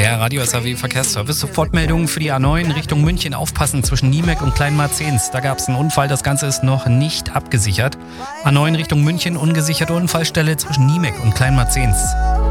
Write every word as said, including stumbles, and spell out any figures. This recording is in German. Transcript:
Der Radio S R W Verkehrsservice. Sofortmeldungen für die A neun Richtung München. Aufpassen zwischen Niemek und Kleinmarzens. Da gab es einen Unfall, das Ganze ist noch nicht abgesichert. A neun Richtung München, ungesicherte Unfallstelle zwischen Niemek und Kleinmarzens.